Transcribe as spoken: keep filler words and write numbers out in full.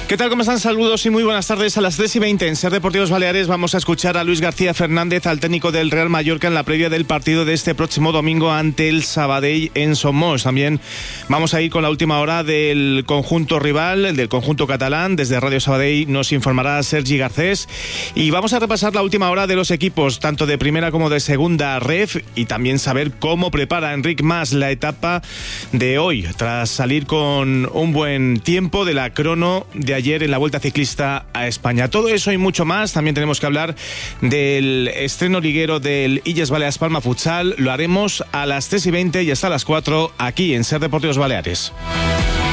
¿Qué tal? ¿Cómo están? Saludos y muy buenas tardes. A las tres y veinte en Ser Deportivos Baleares vamos a escuchar a Luis García Fernández, al técnico del Real Mallorca, en la previa del partido de este próximo domingo ante el Sabadell en Somos. También vamos a ir con la última hora del conjunto rival, el del conjunto catalán. Desde Radio Sabadell nos informará Sergi Garcés y vamos a repasar la última hora de los equipos, tanto de primera como de segunda ref, y también saber cómo prepara Enric Mas la etapa de hoy, tras salir con un buen tiempo de la crono de ayer en la Vuelta Ciclista a España. Todo eso y mucho más. También tenemos que hablar del estreno liguero del Illes Balears Palma Futsal. Lo haremos a las tres y veinte y hasta las cuatro aquí en Ser Deportivos Baleares.